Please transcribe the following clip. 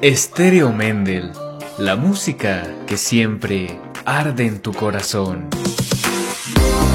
Estéreo Mendel, la música que siempre arde en tu corazón.